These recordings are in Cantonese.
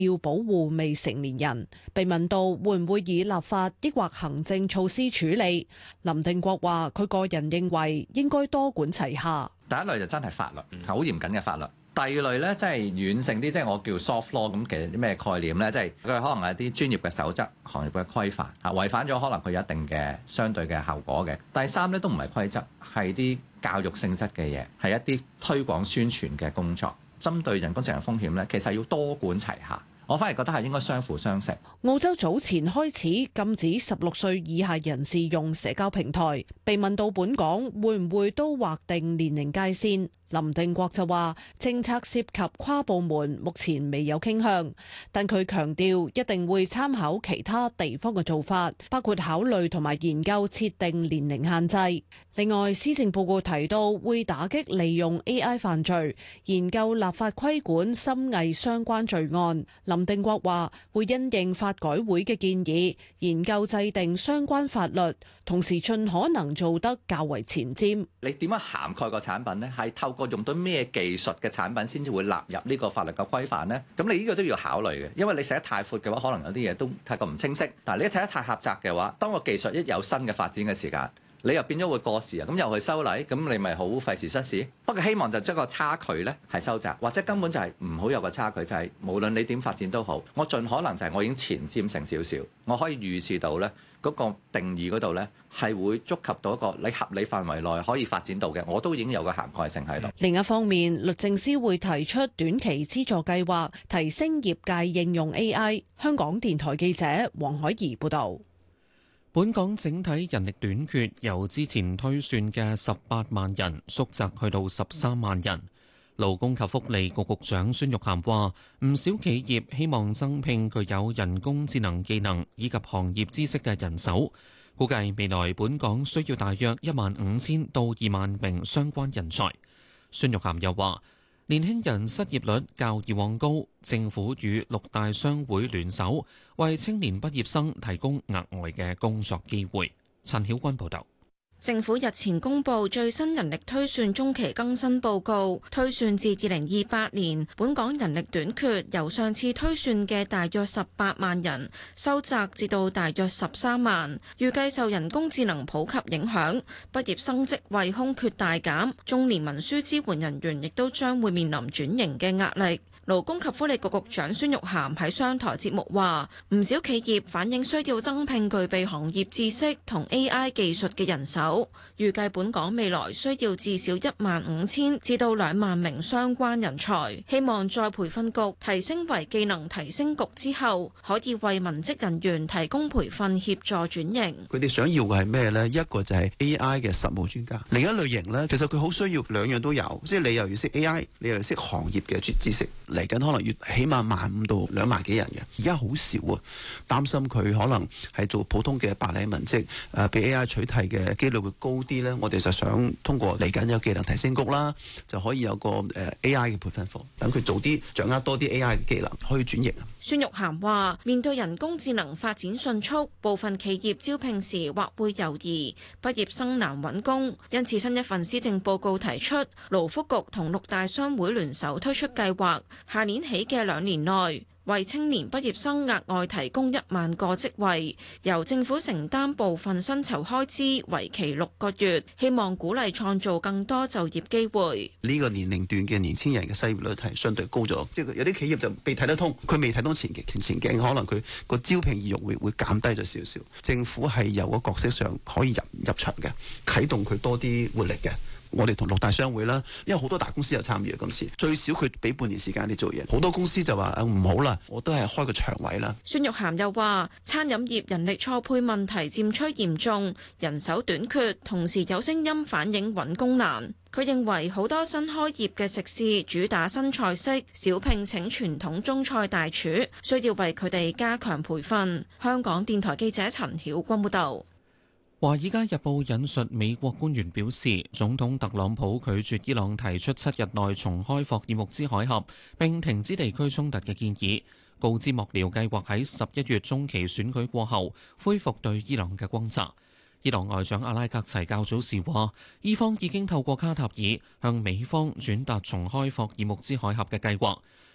要保護未成年人。被問到會唔會以立法抑或行政措施處理，林定國話：佢個人認為應該多管齊下。 第一類就真係法律，係好嚴謹嘅法律。第二類咧，即係軟性啲，即係我叫 soft law 咁，其實啲咩概念咧？即係佢可能係啲專業嘅守則、行業嘅規範嚇，違反咗可能佢有一定嘅相對嘅效果嘅。第三咧都唔係規則，係啲教育性質嘅嘢，係一啲推廣宣傳嘅工作。針對人工智能風險咧，其實要多管齊下。我反而覺得係應該相輔相成。 澳洲早前開始禁止16歲以下人士用社交平台，被問到本港會唔會都劃定年齡界線，林定國就話政策涉及跨部門，目前未有傾向，但佢強調一定會參考其他地方嘅做法，包括考慮同埋研究設定年齡限制。另外，施政報告提到會打擊利用 AI 犯罪，研究立法規管深偽相關罪案。林定國話會因應法改會嘅建議，研究制定相關法律，同時盡可能做得較為前瞻。 你點樣涵蓋個產品呢？係透過用到咩技術嘅產品先至會納入呢個法律嘅規範呢？咁你呢個都要考慮嘅，因為你寫得太闊嘅話，可能有啲嘢都太過唔清晰。但係你一睇得太狹窄嘅話，當個技術一有新嘅發展嘅時間，你又變咗會過時啊！咁又去修例，咁你咪好費時失事。不過希望就將個差距呢係收窄，或者根本就係唔好有個差距，就係無論你點發展都好，我盡可能就係我已經前瞻性少少，我可以預示到呢嗰個定義嗰度呢係會觸及到一個你合理範圍內可以發展到嘅，我都已經有個涵蓋性喺度。 另一方面，律政司會提出短期資助計劃，提升業界應用 AI。香港電台記者黃海怡報導。 本港整體人力短缺由之前推算嘅18萬人縮窄去到13萬人。勞工及福利局局長孫玉菡話：唔少企業希望增聘具有人工智能技能以及行業知識嘅人手，估計未來本港需要大約15000到2萬名相關人才。孫玉菡又話：年輕人失業率較以往高，政府與6大商會聯手，為青年畢業生提供額外嘅工作機會。陳曉君報導。 政府日前公布最新人力推算中期更新報告，推算至2028年，本港人力短缺由上次推算嘅大約18萬人收窄至到大約13萬。預計受人工智能普及影響，畢業生職位空缺大減，中年文書支援人員亦都將會面臨轉型嘅壓力。勞工及福利局局長孫玉菡喺商台節目話：唔少企業反映需要增聘具備行業知識同 AI 技術嘅人手，預計本港未來需要至少15000至到2萬名相關人才。希望再培訓局提升為技能提升局之後，可以為文職人員提供培訓協助轉型。 佢哋想要嘅係咩呢？一個就係 AI 嘅實務專家，另一類型呢，其實佢好需要兩樣都有，即係你又要識 AI， 你又要識行業嘅知識。嚟緊可能要起碼15000到2萬幾人嘅，而家好少啊！擔心佢可能係做普通嘅白領文職，被 AI 取替嘅機率會高啲呢。我哋就想通過嚟緊有技能提升局啦，就可以有個AI 嘅培訓課，等佢做啲掌握多啲 AI 嘅技能，可以轉型。 孫玉菡話：面對人工智能發展迅速，部分企業招聘時或會猶豫，畢業生難揾工，因此新一份施政報告提出，勞福局同6大商會聯手推出計劃。下年起嘅2年內，為青年畢業生額外提供1萬個職位，由政府承擔部分薪酬開支，為期6個月，希望鼓勵創造更多就業機會。 呢個年齡段嘅年輕人嘅失業率係相對高咗，即係有啲企業就未睇得通，佢未睇到前景，可能佢個招聘意欲會減低咗少少。政府係有個角色上可以入場嘅，啟動佢多啲活力嘅。我哋同6大商會啦，因為好多大公司有參與，今次最少佢俾半年時間你做嘢，好多公司就話唔好啦，我都係開個場位啦。 孫玉菡又話：餐飲業人力錯配問題漸趨嚴重，人手短缺，同時有聲音反映揾工難。佢認為好多新開業嘅食肆主打新菜式，少聘請傳統中菜大廚，需要為佢哋加強培訓。香港電台記者陳曉君報導。 《華爾街日報》引述美國官員表示，總統特朗普拒絕伊朗提出7日內重開霍爾木茲海峽並停止地區衝突嘅建議，告知幕僚計劃喺11月中期選舉過後恢復對伊朗嘅轟炸。伊朗外長阿拉格齊較早時話，伊方已經透過卡塔爾向美方轉達重開霍爾木茲海峽嘅計劃。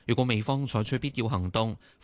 如果美方採取必要行動，